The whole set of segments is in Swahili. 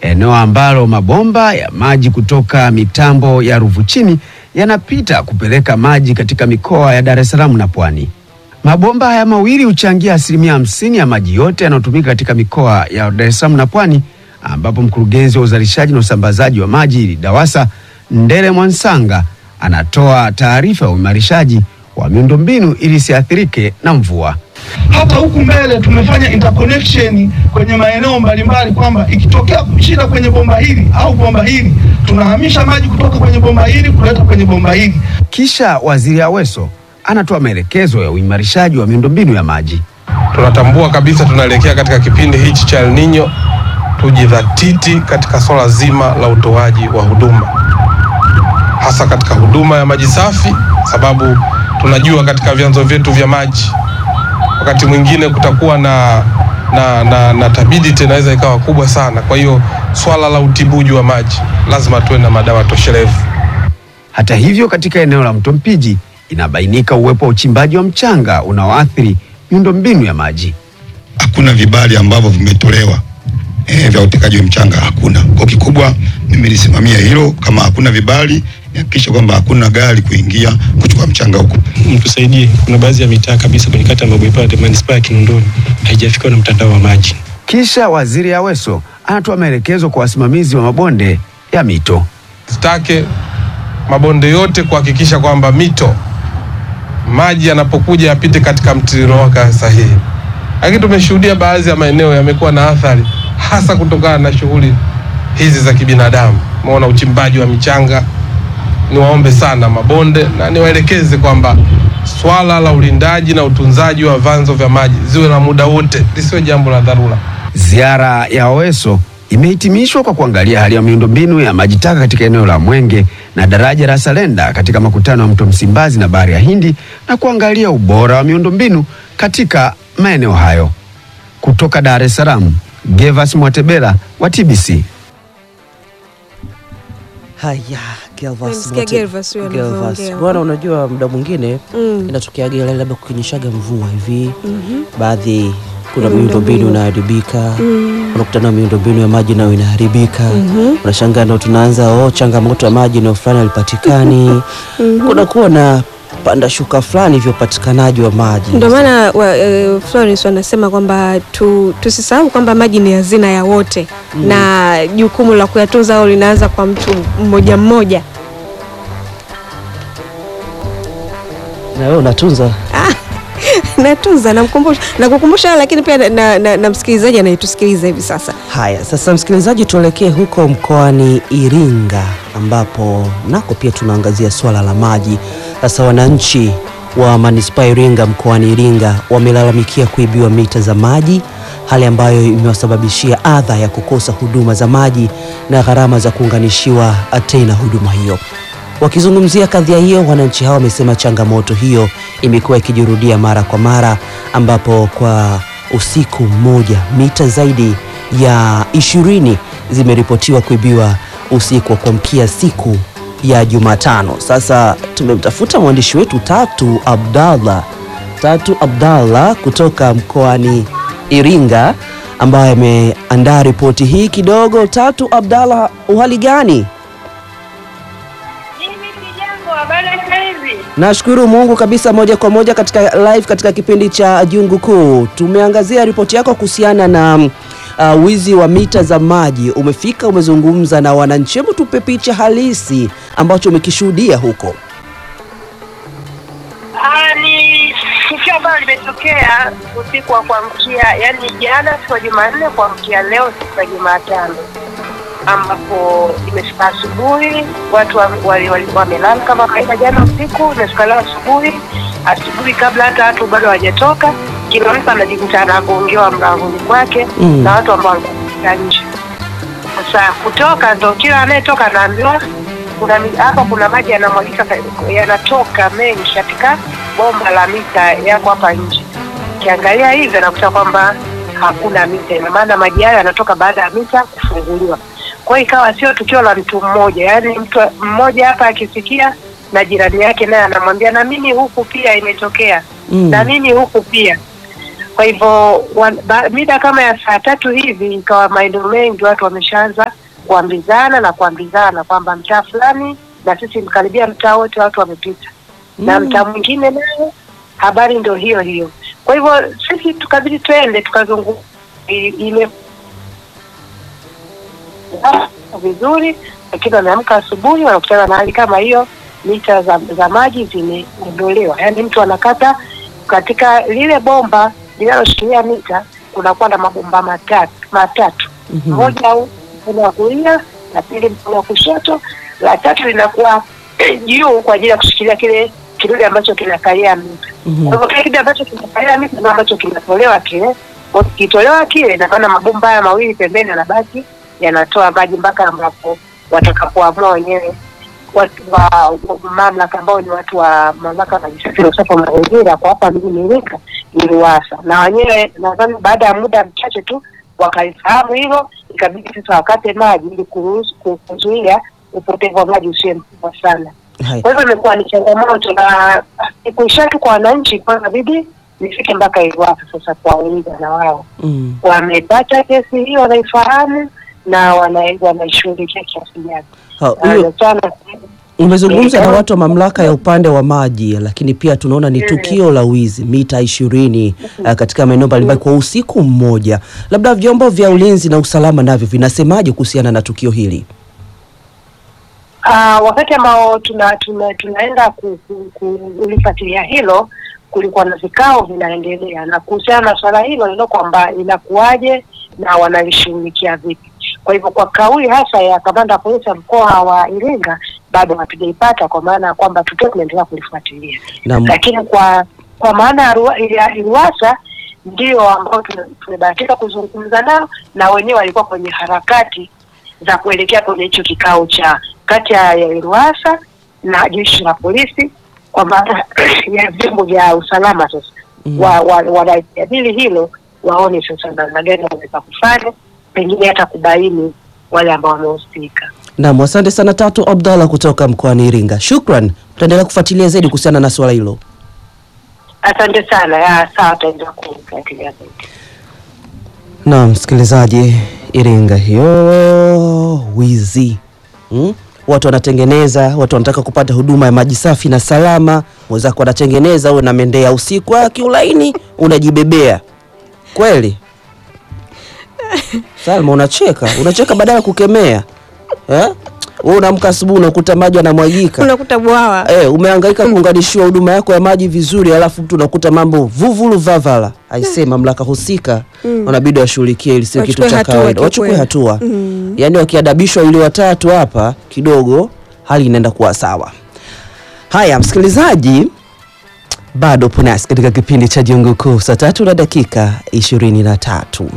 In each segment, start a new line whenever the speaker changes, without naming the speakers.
eneo ambalo mabomba ya maji kutoka mitambo ya Ruvu Chini yanapita kupeleka maji katika mikoa ya Dar es Salaam na Pwani. Mabomba haya mawili huchangia 50% ya maji yote yanayotumika katika mikoa ya Dar es Salaam na Pwani, ambapo mkurugenzi wa uzalishaji na usambazaji wa maji DAWASA Ndele Mwansanga anatoa taarifa ya uimarishaji wa miundombinu ili isiathirike na mvua.
Hata huku mbele tumefanya interconnection kwenye maeneo mbalimbali, kwamba ikitokea shida kwenye bomba hili au bomba hili, tunahamisha maji kutoka kwenye bomba hili kuleta kwenye bomba hili.
Kisha Waziri Aweso anatoa maelekezo ya uimarishaji wa miundombinu ya maji.
Tunatambua kabisa tunaelekea katika kipindi hichi cha El Nino, tujidhatiti katika swala zima la utoaji wa huduma, hasa katika huduma ya maji safi, sababu tunajua katika vyanzo vyetu vya maji wakati mwingine kutakuwa na tabidity inaweza ikawa kubwa sana. Kwa hiyo swala la utibuji wa maji lazima tuwe na madawa toshelevu.
Hata hivyo, katika eneo la Mto Mpiji inabainika uwepo wa uchimbaji wa mchanga unaoathiri miundombinu ya maji.
Hakuna vibali ambavyo vimetolewa vya utekaji wa mchanga, hakuna. Kwa kikubwa mimi nilisimamia hilo, kama hakuna vibali hakikisha kwamba hakuna gari kuingia kuchukua mchanga huko.
Mtusaidie, kuna baadhi ya mitaa kabisa kwenye kata ya Mabwepande manispaa ya Kinondoni haijafikiwa na mtandao wa maji.
Kisha Waziri Aweso anatoa maelekezo kwa wasimamizi wa mabonde ya mito.
Sitake mabonde yote kuhakikisha kwamba mito maji yanapokuja yapite katika mtiririko wake sahihi. Lakini tumeshuhudia baadhi ya maeneo yamekuwa na athari hasa kutokana na shughuli hizi za kibinadamu. Umeona uchimbaji wa michanga. Niwaombe sana mabonde na niwaelekeze kwamba swala la ulindaji na utunzaji wa vyanzo vya maji ziwe na muda wote, lisiwe jambo la dharura.
Ziara ya Aweso imehitimishwa kwa kuangalia hali ya miundombinu ya maji taka katika eneo la Mwenge na daraja la Salenda katika makutano ya Mto Msimbazi na Bahari ya Hindi, na kuangalia ubora wa miundombinu katika maeneo hayo. Kutoka Dar es Salaam, Gervas Mwatebela wa TBC.
Haya, Gervas. Bwana, unajua muda mwingine inatokea gari labda kukinyeshaga mvua hivi, baadhi kuna miundombinu inaharibika, unakutana miundombinu ya maji nayo inaharibika, unashangaa ndio tunaanza changamoto ya maji na fulani alipatikani, kuna kuwa na panda shuka fulani hivyo patikanaji wa maji.
Ndio maana Florence wanasema kwamba tusisahau kwamba maji ni hazina ya wote, na jukumu la kuyatunza au linaanza kwa mtu mmoja mmoja.
Na wewe unatunza?
Natunza, nakukumbusha, lakini pia na msikilizaji anayetusikiliza hivi sasa.
Haya, sasa msikilizaji, tuelekee huko mkoani Iringa ambapo nako pia tunaangazia swala la maji. Sasa wananchi wa manispaa Iringa mkoani Iringa wamelalamikia kuibiwa mita za maji, hali ambayo imewasababishia adha ya kukosa huduma za maji na gharama za kuunganishiwa tena huduma hiyo. Wakizungumzia kadhia hiyo, wananchi hao wamesema changamoto hiyo imekuwa ikijirudia mara kwa mara, ambapo kwa usiku mmoja mita zaidi ya 20 zimeripotiwa kuibiwa usiku wa kuamkia siku ya Jumatano. Sasa tumemtafuta mwandishi wetu Tatu Abdallah kutoka mkoani Iringa ambaye ameandaa ripoti hii kidogo. Tatu Abdallah, uhali gani? Nashukuru Mungu kabisa. Moja kwa moja katika live katika kipindi cha Jungu Kuu. Tumeangazia ripoti yako kuhusiana na wizi wa mita za maji. Umefika, umezungumza na wananchi. Hebu tupe picha halisi ambacho umekishuhudia huko.
Ni tukio ambalo limetokea usiku wa kuamkia, yani jana siku ya Jumanne kuamkia leo siku ya Jumatano, ambapo imefika asubuhi watu wamelala kama kawaida jana usiku, na siku leo asubuhi kabla hata watu bado hawajatoka, kila mtu anajikuta anagongewa mlangoni kwake na watu ambao walikuwa nje. Sasa kutoka ndo kila anayetoka anaambiwa kuna maji yanamwagika, yanatoka mengi katika bomba la mita yako hapa nje. Kiangalia hivi nakuta kwamba hakuna mita, ina maana maji hayo yanatoka baada ya mita kufunguliwa. Kwa hiyo ikawa sio tukio la mtu mmoja, yani mtu mmoja hapa akisikia na jirani yake naye anamwambia na mimi huku pia imetokea, na mimi huku pia. Kwa hivyo mida kama ya saa 3 hivi ikawa maeneo mengi watu wameshaanza kuambizana kwamba mtaa fulani, na sisi mkaribia mtaa wote watu wamepita. Na mtaa mwingine nayo habari ndio hiyo hiyo. Kwa hivyo sisi tukabidi twende tukazunguka ile vizuri, lakini wanaamka asubuhi wanakutana na hali kama hiyo, mita za maji zimeondolewa. Yaani mtu anakata katika lile bomba linaloshikilia mita, kunakuwa na mabomba matatu. Moja mkono wa kulia, la pili mkono wa kushoto, la tatu linakuwa juu kwa ajili ya kushikilia kile kidude ambacho kinakalia mita. Kwa hivyo kile kidude ambacho kinakalia mita ndio ambacho kinatolewa kile. Kwa kitolewa kile na kana mabomba haya mawili pembeni yanabaki yanatoa maji mpaka ambapo watakapoamua wenyewe watu wa mamlaka ambao ni watu wa mamlaka ya usafi na usafi wa mazingira kwa hapa mjini Iringa ni RUWASA. Na wenyewe nadhani baada ya muda mchache tu wakaifahamu hilo, ikabidi sasa wakate maji ili kuzuia upotevu wa maji usiwe mkubwa sana. Kwa hivyo imekuwa ni changamoto, na kuisha tu kwa wananchi kwa inabidi nifike mpaka RUWASA sasa kuwauliza na wao. Wamepata kesi hiyo, wanaifahamu na wanaishughulikia kiasi gani.
Umezungumza na watu wa mamlaka ya upande wa maji, lakini pia tunaona ni tukio la wizi mita 20 katika maeneo mbalimbali kwa usiku mmoja. Labda vyombo vya ulinzi na usalama navyo vinasemaje kuhusiana na tukio hili?
Wakati ambao tunaenda kulifuatilia hilo, kulikuwa na vikao vinaendelea na kuhusiana na swala hilo ndio kwamba inakuaje na wanalishughulikia vipi. Kwa hivyo kwa kauli hasa ya kamanda polisi mkoa wa Iringa bado hatujaipata, kwa maana kwamba tunaendelea kulifuatilia. Lakini kwa maana ya RUWASA ndio ambao tumebahatika kuzungumza nao, na wenyewe walikuwa kwenye harakati za kuelekea kwenye hicho kikao cha kati ya RUWASA na jeshi la polisi, kwa maana ya vyombo vya usalama. Sasa wanajadili hilo, waone sasa namna gani wanaweza kufanya, pengine hata kubaini wale ambao wamehusika.
Naam, asante sana Tatu Abdalla kutoka mkoani Iringa. Shukran. Tutaendelea kufuatilia zaidi kuhusiana na swala hilo.
Asante sana. Sawa, tutaendelea kufuatilia zaidi.
Naam, msikilizaji, Iringa hiyo wizi. Watu wanatengeneza, watu wanataka kupata huduma ya maji safi na salama. Mwenzako anatengeneza wewe na mendea usiku kiulaini unajibebea. Kweli? Salma, unacheka badala kukemea. Wewe unaamka asubuhi unakuta maji yanamwagika.
Unakuta bwawa.
Umehangaika kuunganishiwa huduma yako ya maji vizuri, alafu mtu unakuta mambo vuvulu vavala. Aisee, mamlaka husika wanabidi washughulikie ili si kitu cha kawaida. Wachukue hatua. Yaani wakiadabishwa yule watatu hapa kidogo hali inaenda kuwa sawa. Haya, msikilizaji, bado punasi katika kipindi cha Jungu Kuu saa 3:23.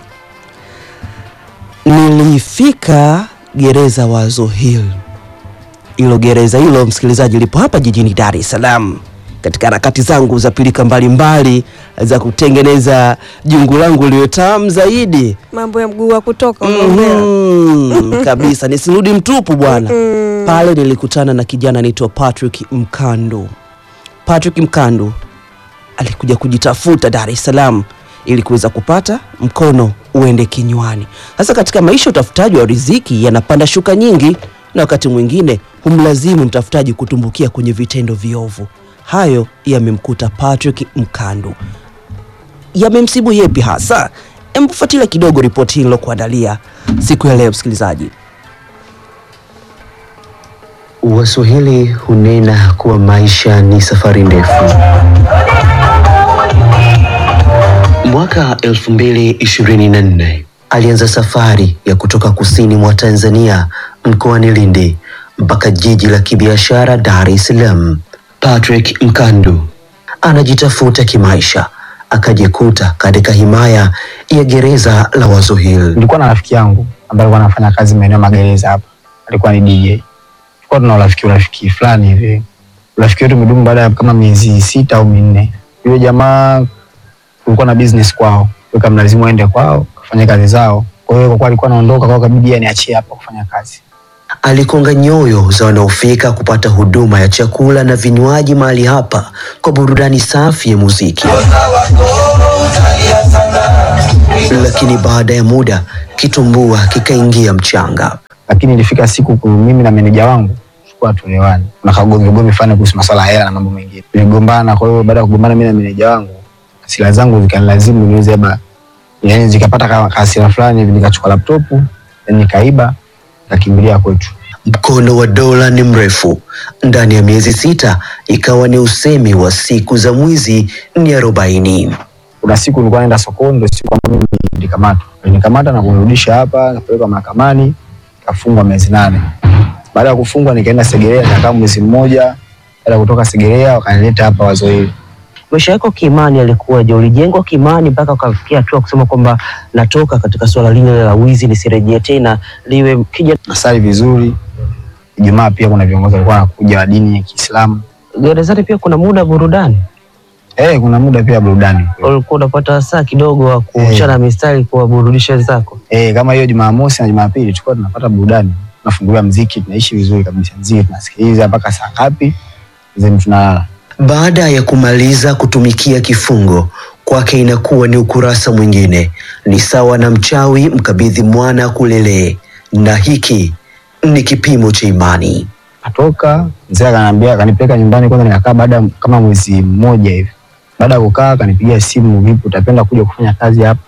Nilifika gereza Wazo Hill. Hilo gereza hilo, msikilizaji, lipo hapa jijini Dar es Salaam. Katika harakati zangu za pilika mbalimbali za kutengeneza jungu langu liyotamu zaidi.
Mambo ya mguu wa kutoka
kabisa, nisirudi mtupu bwana. Pale nilikutana na kijana anaitwa Patrick Mkando. Patrick Mkando alikuja kujitafuta Dar es Salaam ili kuweza kupata mkono uende kinywani. Sasa katika maisha utafutaji wa riziki yanapanda shuka nyingi, na wakati mwingine humlazimu mtafutaji kutumbukia kwenye vitendo viovu. Hayo yamemkuta Patrick Mkando. Yamemsibu yepi hasa? Emfuatilia kidogo ripoti hilo kuandalia siku ya leo, msikilizaji.
Waswahili hunena kuwa maisha ni safari ndefu. Mwaka 2024 alianza safari ya kutoka kusini mwa Tanzania mkoani Lindi mpaka jiji la kibiashara Dar es Salaam. Patrick Mkando anajitafuta kimaisha, akajikuta katika himaya ya gereza la Wazo Hill.
Nilikuwa na rafiki yangu ambaye alikuwa anafanya kazi maeneo magereza hapa. Alikuwa ni DJ. Tulikuwa tuna rafiki fulani hivi. Rafiki wetu umedumu baada ya kama miezi 6 au 4. Yule jamaa kulikuwa na business kwao. Kwa mlazimu aende kwao kufanya kazi zao. Kwa hiyo kwa alikuwa anaondoka, kwa kabidi aniachie hapa kufanya kazi.
Alikonga nyoyo za wanaofika kupata huduma ya chakula na vinywaji mahali hapa kwa burudani safi ya muziki. lakini baada ya muda kitumbua kikaingia mchanga.
Lakini ilifika siku mimi na meneja wangu tulikuwa tuelewani. Kuna kagomvi fulani kuhusu masuala ya hela na mambo mengine. Tuligombana, kwa hiyo baada ya kugombana mimi na meneja wangu, hasira zangu zikanilazimu niuze yani zikapata hasira fulani hivi, nikachukua laptop, nikaiba, nikakimbilia kwetu.
Mkono wa dola ni mrefu. Ndani ya miezi 6 ikawa ni usemi wa siku za mwizi ni 40.
Kuna siku nilikuwa naenda sokoni, ndio siku ambayo nilikamata na kunirudisha hapa, nikapelekwa mahakamani, nikafungwa miezi 8. Baada ya kufungwa nikaenda Segerea, nikakaa mwezi mmoja. Baada ya kutoka Segerea wakanileta hapa Wazo hili.
Maisha yako kiimani yalikuwaje? Ulijengwa kiimani mpaka ukafikia hatua kusema kwamba natoka katika swala lile la wizi, nisirejee tena, liwe kija.
Nasali vizuri. Ijumaa pia kuna viongozi walikuwa wanakuja wa dini ya Kiislamu.
Gerezani pia kuna muda burudani.
Kuna muda pia burudani.
Ulikuwa unapata saa kidogo wa kuchana mistari kuwaburudisha wenzako.
Kama hiyo Jumamosi na Jumapili tulikuwa tunapata burudani. Tunafungulia muziki, tunaishi vizuri kabisa. Muziki tunasikiliza mpaka saa ngapi? Then tunalala.
Baada ya kumaliza kutumikia kifungo, kwake inakuwa ni ukurasa mwingine. Ni sawa na mchawi mkabidhi mwana kulelee, na hiki ni kipimo cha imani.
Atoka mzee akaniambia, akanipeleka nyumbani kwanza, nikakaa baada kama mwezi mmoja hivi. Baada ya kukaa akanipigia simu, vipi utapenda kuja kufanya kazi hapa?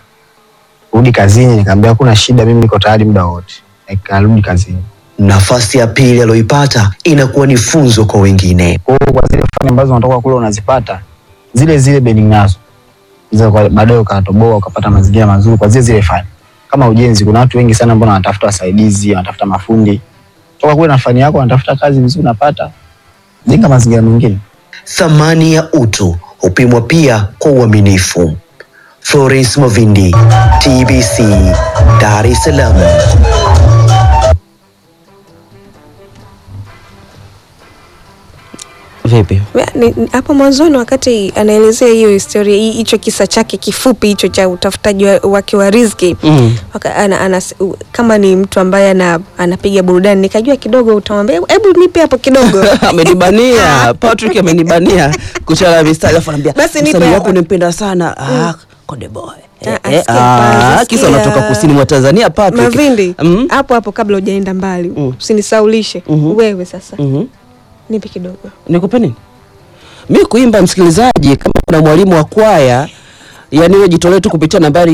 Rudi kazini. Nikamwambia kuna shida, mimi niko tayari muda wote. Nikarudi kazini.
Nafasi ya pili aliyoipata inakuwa ni funzo kwa wengine.
Kwa zile fani ambazo unatoka kule unazipata, zile bending nazo. Baadaye ukatoboa ukapata mazingira mazuri kwa zile fani. Kama ujenzi, kuna watu wengi sana ambao wanatafuta wasaidizi, wanatafuta mafundi. Toka kule na fani yako wanatafuta kazi vizuri, unapata. Jenga mazingira mengine.
Thamani ya utu hupimwa pia kwa uaminifu. Florence Mavindi, TBC, Dar es Salaam.
Vipi?
Hapo mwanzoni wakati anaelezea hiyo historia, hicho kisa chake kifupi hicho cha utafutaji wake wa riziki, kama ni mtu ambaye anapiga burudani, nikajua kidogo utamwambia hebu nipe hapo kidogo.
Amenibania, Patrick amenibania kuchana mistari, alafu anambia msanii wako nimpenda sana. Konde Boy. Kisa unatoka kusini mwa Tanzania, Patrick.
Mavindi, hapo kabla hujaenda mbali, usinisaulishe wewe sasa. Nipe kidogo.
Nikupe nini? Mimi kuimba, msikilizaji, kama kuna mwalimu wa kwaya, yani wewe jitolee tu kupitia nambari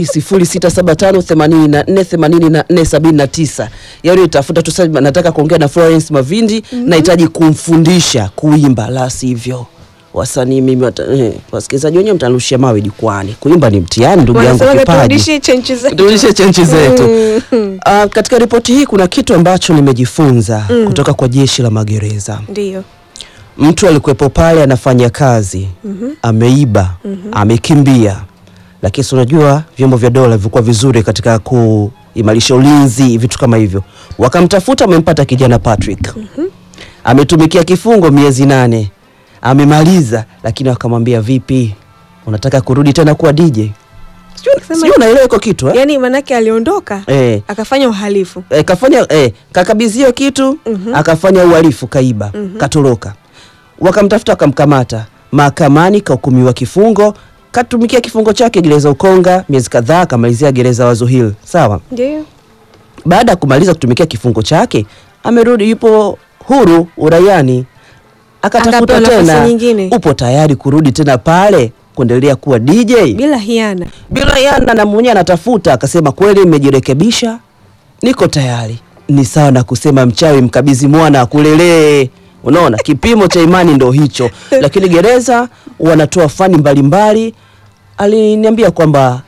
0675848479. Yaani utafuta tu sasa, nataka kuongea na Florence Mavindi, nahitaji kumfundisha kuimba, la sivyo wasanii mimi wasikilizaji wenyewe mtanushia mawe jukwani. Kuimba ni mtihani, ndugu yangu, kipaji. Turudishe chenchi zetu. Katika ripoti hii kuna kitu ambacho nimejifunza kutoka kwa jeshi la magereza.
Ndio.
Mtu alikuwepo pale anafanya kazi, ameiba, amekimbia. Lakini unajua vyombo vya dola vilikuwa vizuri katika kuimarisha ulinzi, vitu kama hivyo. Wakamtafuta, wamempata kijana Patrick. Ametumikia kifungo miezi 8. Amemaliza, lakini wakamwambia vipi? Unataka kurudi tena kuwa DJ? Sio unaelewa iko kitu
Yaani manake aliondoka, akafanya uhalifu.
Kakabidhiwa kitu, akafanya uhalifu, kaiba, katoroka. Wakamtafuta, wakamkamata. Mahakamani kahukumiwa kifungo, katumikia kifungo chake gereza Ukonga miezi kadhaa, kamalizia gereza Wazo Hill. Sawa?
Ndio.
Baada ya kumaliza kutumikia kifungo chake, amerudi, yupo huru uraiani. Akatafuta tena, upo tayari kurudi tena pale kuendelea kuwa DJ
bila hiana?
Bila hiana, na mwenyewe anatafuta. Akasema kweli nimejirekebisha, niko tayari. Ni sawa na kusema mchawi mkabidhi mwana akulelee. Unaona, kipimo cha imani ndo hicho. Lakini gereza wanatoa fani mbalimbali. Aliniambia kwamba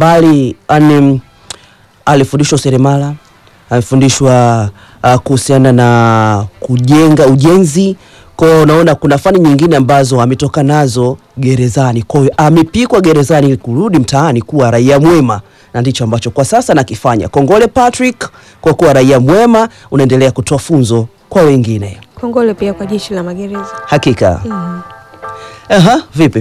alifundishwa seremala, alifundishwa kuhusiana na kujenga ujenzi. Kwa unaona kuna fani nyingine ambazo ametoka nazo gerezani. Kwa hiyo amepikwa gerezani kurudi mtaani kuwa raia mwema, na ndicho ambacho kwa sasa nakifanya. Kongole Patrick kwa kuwa raia mwema, unaendelea kutoa funzo kwa wengine.
Kongole pia kwa jeshi la magereza.
Hakika. Vipi?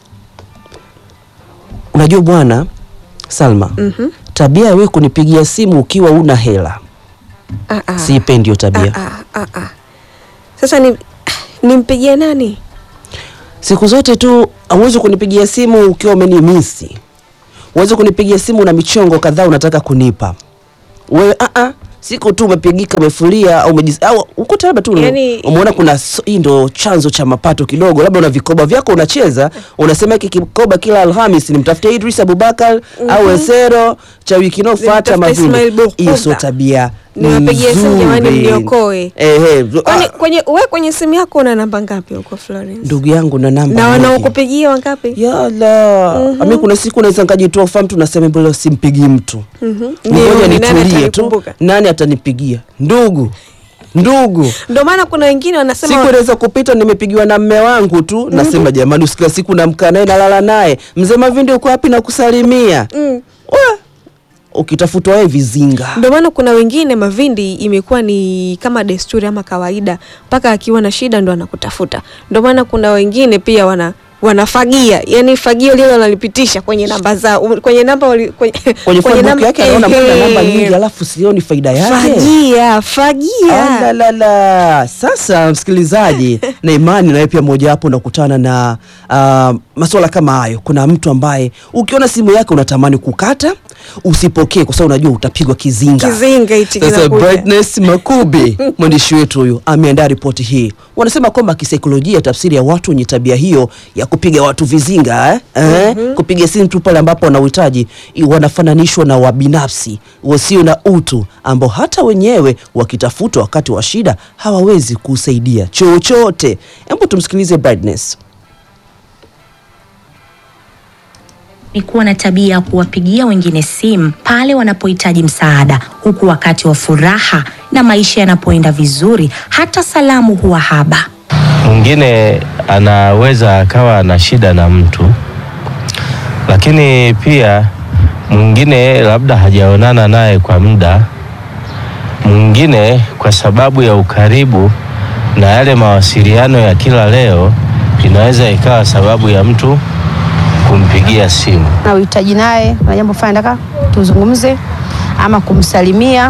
Unajua bwana Salma, tabia wewe kunipigia simu ukiwa una hela. Siipendi hiyo tabia.
Sasa nimpigie nani?
Siku zote tu hauwezi kunipigia simu ukiwa umenimisi. uweze kunipigia simu na michongo kadhaa unataka kunipa. Wewe siku tu umepigika umefulia au au uko labda tu umeona kuna hii ndo chanzo cha mapato kidogo, labda una vikoba vyako unacheza, unasema hiki kikoba kila Alhamisi nimtafutie Idris Abubakar au Esero cha wiki inayofuata Mavindi. Hiyo sio tabia.
Niwapigie simu jamani mniokoe. Kwenye simu yako una namba ngapi huko Florence?
Ndugu yangu na namba.
Na wanaokupigia wangapi?
Yala. Mimi kuna siku naweza nikajitoa fahamu tunasema mbona simpigi mtu. Ngoja nitulie tu. Nani atanipigia? Ndugu.
Ndio maana kuna wengine wanasema
siku inaweza kupita nimepigiwa na mume wangu tu, nasema jamani usikila siku namkaa naye nalala naye. Mzee Mavindi uko wapi na kusalimia? Ukitafutwa wewe vizinga.
Ndio maana kuna wengine Mavindi imekuwa ni kama desturi ama kawaida, mpaka akiwa na shida ndo anakutafuta. Ndio maana kuna wengine pia wanafagia, yani fagio lile wanalipitisha kwenye namba zao, kwenye namba
kwenye namba yake anaona kuna namba nyingi alafu sioni faida yake.
Fagia.
La. Sasa msikilizaji na imani na pia moja hapo unakutana na masuala kama hayo. Kuna mtu ambaye ukiona simu yake unatamani kukata, usipokee kwa sababu unajua utapigwa kizinga
hichi.
Sasa Brightness Makubi mwandishi wetu huyu ameandaa ripoti hii. Wanasema kwamba kisaikolojia tafsiri ya watu wenye tabia hiyo ya kupiga watu vizinga kupiga simu tu pale ambapo wanahitaji, wanafananishwa na wabinafsi wasio na utu ambao hata wenyewe wakitafuta wakati wa shida hawawezi kusaidia chochote. Hebu tumsikilize Brightness.
Ni kuwa na tabia ya kuwapigia wengine simu pale wanapohitaji msaada, huku wakati wa furaha na maisha yanapoenda vizuri hata salamu huwa haba.
Mwingine anaweza akawa na shida na mtu, lakini pia mwingine labda hajaonana naye kwa muda, mwingine kwa sababu ya ukaribu na yale mawasiliano ya kila leo inaweza ikawa sababu ya mtu kumpigia simu.
Na uhitaji naye na jambo fulani nataka tuzungumze ama kumsalimia.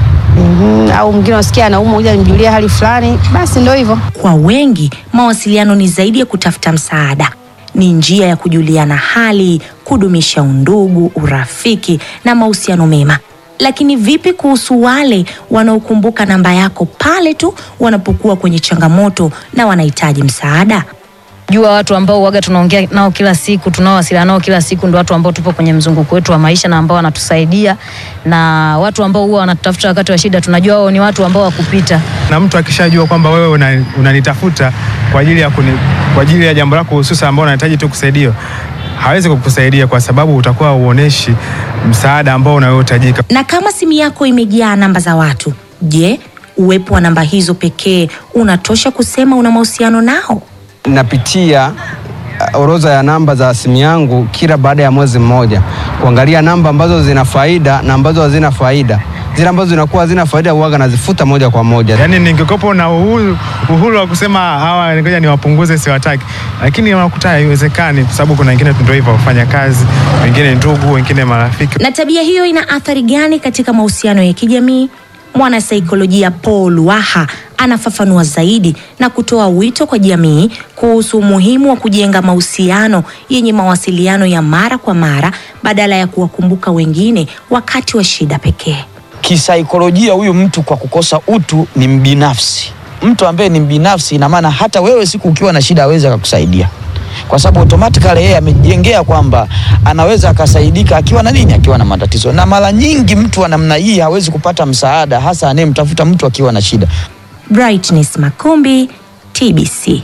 Au mwingine wasikia anaumwa kuja nimjulia hali fulani, basi ndio hivyo.
Kwa wengi mawasiliano ni zaidi ya kutafuta msaada. Ni njia ya kujuliana hali, kudumisha undugu, urafiki na mahusiano mema. Lakini vipi kuhusu wale wanaokumbuka namba yako pale tu wanapokuwa kwenye changamoto na wanahitaji msaada?
Jua watu ambao waga tunaongea nao kila siku, tunawasiliana nao kila siku, ndio watu ambao tupo kwenye mzunguko wetu wa maisha na ambao wanatusaidia, na watu ambao huwa wanatafuta wakati wa shida tunajua wao ni watu ambao wakupita.
Na mtu akishajua kwamba wewe unanitafuta kwa ajili ya jambo lako hususa ambao unahitaji tu kusaidia, hawezi kukusaidia kwa sababu utakuwa uoneshi msaada ambao unayohitajika.
Na kama simu yako imejaa namba za watu, je, uwepo wa namba hizo pekee unatosha kusema una mahusiano nao?
Napitia orodha ya namba za simu yangu kila baada ya mwezi mmoja kuangalia namba ambazo zina faida na ambazo hazina faida. Zile ambazo zinakuwa hazina faida huaga nazifuta moja kwa moja.
Yaani ningekopo na uhuru wa kusema hawa ngoja niwapunguze siwataki, lakini unakuta haiwezekani kwa sababu kuna wengine ndio hivyo wafanya kazi, wengine ndugu, wengine marafiki.
Na tabia hiyo ina athari gani katika mahusiano ya kijamii? Mwana saikolojia Paul Waha anafafanua zaidi na kutoa wito kwa jamii kuhusu umuhimu wa kujenga mahusiano yenye mawasiliano ya mara kwa mara badala ya kuwakumbuka wengine wakati wa shida pekee.
Kisaikolojia huyu mtu kwa kukosa utu ni mbinafsi. Mtu ambaye ni mbinafsi ina maana hata wewe siku ukiwa na shida hawezi kukusaidia. Kwa sababu automatically yeye amejengea kwamba anaweza akasaidika akiwa na nini, akiwa na matatizo. Na mara nyingi mtu wa namna hii hawezi kupata msaada, hasa anayemtafuta mtu akiwa na shida.
Brightness Makumbi, TBC.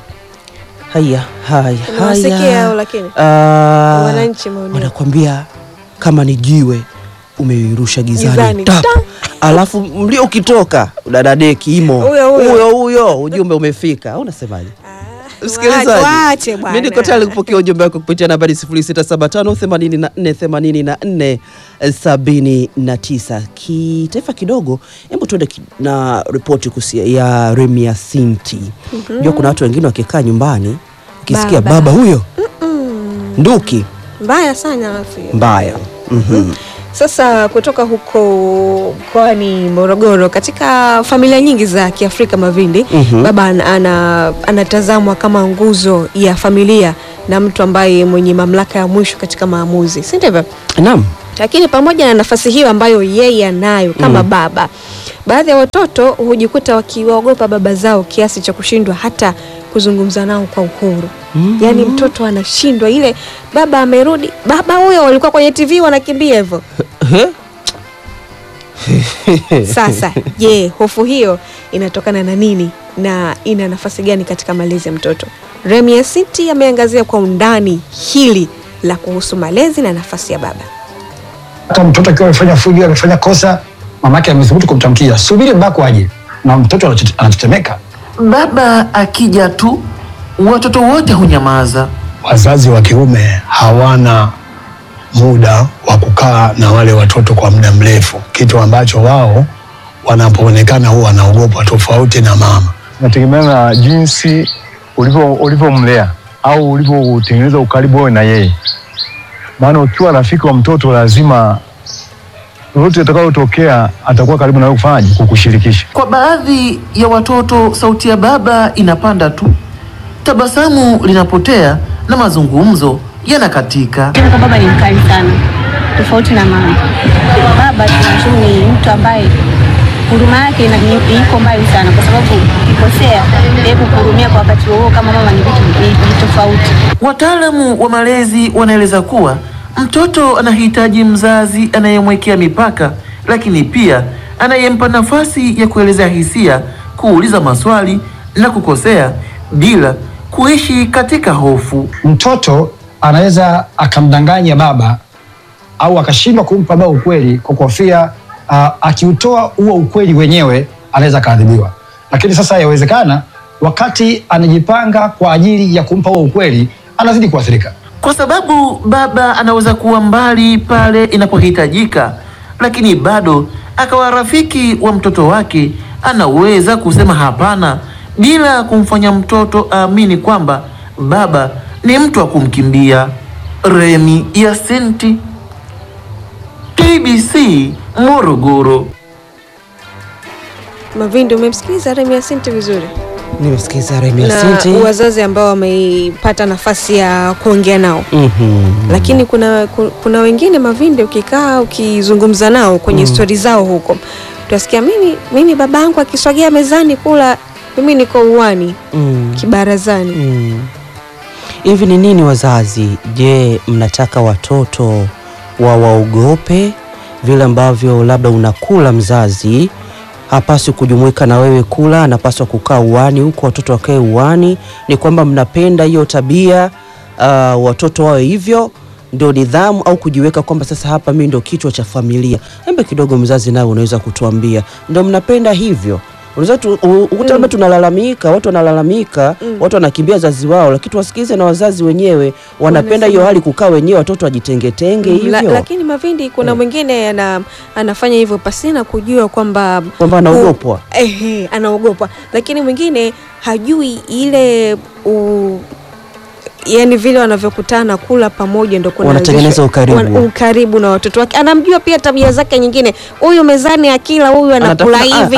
Haya.
Unasikia lakini wananchi
wanakuambia kama ni jiwe umeirusha gizani. Alafu mlio ukitoka udadadeki imo. Huyo ujumbe umefika. Au unasemaje? Msikilizaji, mimi niko tayari kupokea ujumbe wako kupitia nambari 0675848479. Kitaifa kidogo, hebu tuende na ripoti ya Remia Sinti. Ndio kuna watu wengine wakikaa nyumbani ukisikia baba huyo nduki
mbaya sana afya.
Mbaya.
Sasa kutoka huko mkoani Morogoro, katika familia nyingi za Kiafrika Mavindi, baba anatazamwa kama nguzo ya familia na mtu ambaye mwenye mamlaka ya mwisho katika maamuzi, si ndivyo?
Naam.
Lakini pamoja na nafasi hiyo ambayo yeye anayo kama baba, baadhi ya watoto hujikuta wakiwaogopa baba zao kiasi cha kushindwa hata kuzungumza nao kwa uhuru. Yaani mtoto anashindwa, ile baba amerudi, baba huyo walikuwa kwenye TV wanakimbia hivyo. Sasa, je, hofu hiyo inatokana na nini na ina nafasi gani katika malezi ya mtoto? Remi Yasinti ameangazia kwa undani hili la kuhusu malezi na nafasi ya baba.
Hata mtoto akiwa amefanya fujo, amefanya kosa, mamake amethubutu kumtamkia, subiri babako aje, na mtoto anatetemeka.
Baba akija tu, watoto wote hunyamaza.
Wazazi wa kiume hawana muda wa kukaa na wale watoto kwa muda mrefu, kitu ambacho wao wanapoonekana huwa wanaogopa, tofauti na mama.
Inategemeana na jinsi ulivyomlea au ulivyotengeneza ukaribu wewe na yeye. Maana ukiwa rafiki wa mtoto, lazima lolote litakalotokea atakuwa karibu na wewe kufanyaje, kukushirikisha.
Kwa baadhi ya watoto sauti ya baba inapanda tu, tabasamu linapotea na mazungumzo yanakatika.
Kwa baba ni mkali sana, tofauti na mama. Baba tunasema ni mtu ambaye huruma yake iko mbali sana, kwa sababu ukikosea yeye kuhurumia kwa wakati huo, kama mama ni vitu tofauti.
Wataalamu wa malezi wanaeleza kuwa mtoto anahitaji mzazi anayemwekea mipaka, lakini pia anayempa nafasi ya kuelezea hisia, kuuliza maswali na kukosea bila kuishi katika hofu.
Mtoto anaweza akamdanganya baba au akashindwa kumpa baba ukweli kwa kuhofia akiutoa huo ukweli wenyewe anaweza kaadhibiwa. Lakini sasa yawezekana wakati anajipanga kwa ajili ya kumpa huo ukweli anazidi kuathirika.
Kwa sababu baba anaweza kuwa mbali pale inapohitajika, lakini bado akawa rafiki wa mtoto wake. Anaweza kusema hapana bila kumfanya mtoto aamini kwamba baba ni mtu wa kumkimbia. Remi Yasinti, TBC, Morogoro.
Mavindi, umemsikiliza Remi Yasinti vizuri?
Nimesikiza Remi Yasinti.
Na wazazi ambao wameipata nafasi ya kuongea nao. Lakini kuna wengine Mavindi, ukikaa ukizungumza nao kwenye stori zao huko, utasikia mimi babangu akisogea mezani kula, mimi niko uwani kibarazani.
Hivi ni nini wazazi? Je, mnataka watoto waogope vile ambavyo labda unakula mzazi hapaswi kujumuika na wewe kula, anapaswa kukaa uwani huko, watoto wakae uwani? Ni kwamba mnapenda hiyo tabia watoto wawe hivyo, ndio nidhamu, au kujiweka kwamba sasa hapa mimi ndio kichwa cha familia? Hembe kidogo mzazi nawe unaweza kutuambia, ndio mnapenda hivyo? Unaweza ukuta tunalalamika, watu wanalalamika, watu wanakimbia wazazi wao, lakini tuwasikize na wazazi wenyewe wanapenda hiyo hali, kukaa wenyewe watoto wajitengetenge hivyo.
Lakini Mavindi, kuna mwingine anafanya hivyo pasina kujua kwamba
anaogopwa.
Anaogopwa. Lakini mwingine hajui ile yani vile wanavyokutana kula pamoja ndio kuna
wanatengeneza
ukaribu na watoto wake. Anamjua pia tabia zake nyingine. Huyu mezani akila, huyu anakula hivi.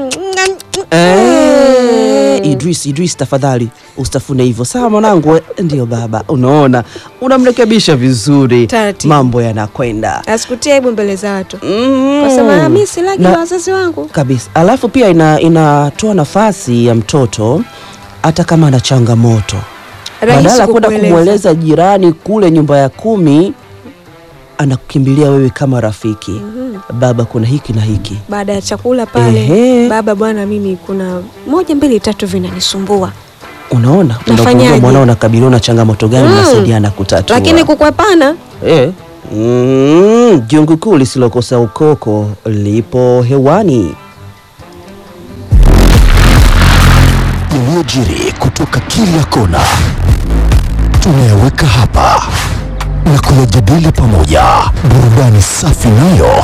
Idris tafadhali usitafune hivyo. Sawa mwanangu, ndio baba. Unaona, unamrekebisha vizuri, mambo yanakwenda.
Asikutie aibu mbele za watu. Kwa sababu mimi silagi na wazazi wangu.
Kabisa. Alafu pia inatoa nafasi ya mtoto hata kama ana changamoto, badala kwenda kumweleza jirani kule nyumba ya 10, anakukimbilia wewe kama rafiki. Baba, kuna hiki na hiki.
Baada ya chakula pale, baba bwana, mimi kuna 1 2 3 vinanisumbua.
Unaona, unakumbuka mwanao unakabiliwa na changamoto gani, mnasaidiana kutatua.
Lakini kukwepana
jungu kuu lisilokosa ukoko lipo hewani.
Yaliyojiri kutoka kila kona tunayaweka hapa na kuyajadili pamoja. Burudani safi nayo